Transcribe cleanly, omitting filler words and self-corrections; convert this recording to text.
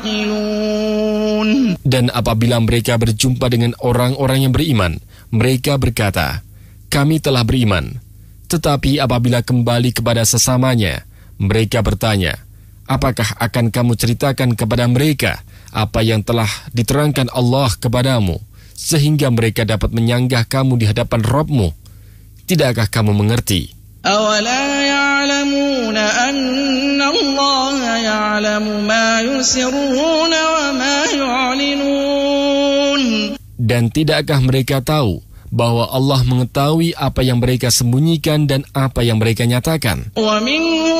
Dan apabila mereka berjumpa dengan orang-orang yang beriman, mereka berkata, kami telah beriman. Tetapi apabila kembali kepada sesamanya, mereka bertanya, apakah akan kamu ceritakan kepada mereka apa yang telah diterangkan Allah kepadamu, sehingga mereka dapat menyanggah kamu di hadapan Rabb-Mu? Tidakkah kamu mengerti? أَوَلَا يَعْلَمُونَ أَنَّ اللَّهَ يَعْلَمُ مَا يُسِرُّونَ وَمَا يُعْلِنُونَ. Dan tidakkah mereka tahu bahwa Allah mengetahui apa yang mereka sembunyikan dan apa yang mereka nyatakan?